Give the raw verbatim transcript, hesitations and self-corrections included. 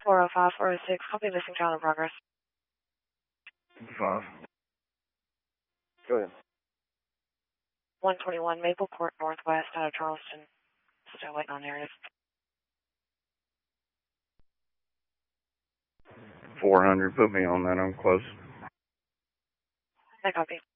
four oh five, four oh six, copy missing child in progress. Five. Go ahead. one twenty-one Maple Court Northwest out of Charleston. Still waiting on narrative. four hundred, put me on that, I'm close. I copy.